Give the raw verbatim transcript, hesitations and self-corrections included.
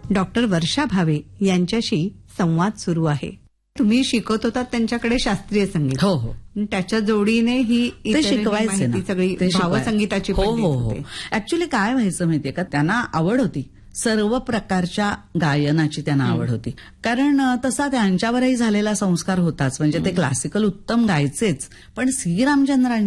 Doctor वर्षा भावे यांच्याशी संवाद सुरू आहे. तुम्ही शिकवत होता त्यांच्याकडे शास्त्रीय संगीत. हो हो. त्याच्या जोडीने ही ते शिकवायचे ना, सगळी ते शिकवाय- भावसंगीताची हो पण हो देत हो. होते. ऍक्च्युली काय व्हायचं माहितीये का, त्यांना आवड होती, सर्व प्रकारच्या गायनाची त्यांना आवड होती. कारण अ, तसा त्यांच्यावरही झालेला संस्कार होताच. म्हणजे ते क्लासिकल उत्तम गायचेच, पण सी रामचंद्रांची